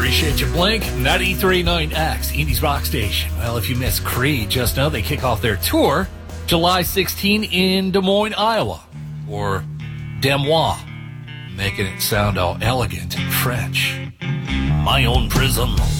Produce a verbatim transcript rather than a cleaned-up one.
Appreciate you, Blink. ninety-three point nine X, Indy's Rock Station. Well, if you missed Creed, just know they kick off their tour July sixteenth in Des Moines, Iowa. Or Des Moines, making it sound all elegant and French. My own prison.